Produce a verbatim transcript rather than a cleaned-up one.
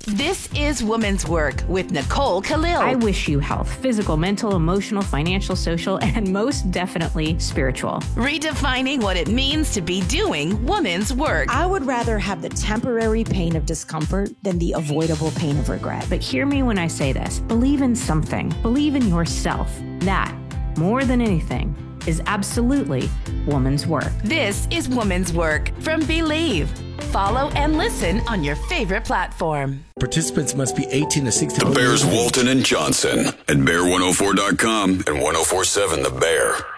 This is Woman's Work with Nicole Khalil. I wish you health, physical, mental, emotional, financial, social, and most definitely spiritual. Redefining what it means to be doing woman's work. I would rather have the temporary pain of discomfort than the avoidable pain of regret. But hear me when I say this. Believe in something. Believe in yourself. That, more than anything, is absolutely woman's work. This is Woman's Work from Believe. Follow and listen on your favorite platform. Participants must be eighteen to sixty. The Bears, Walton and Johnson at bear one oh four dot com and one oh four point seven The Bear.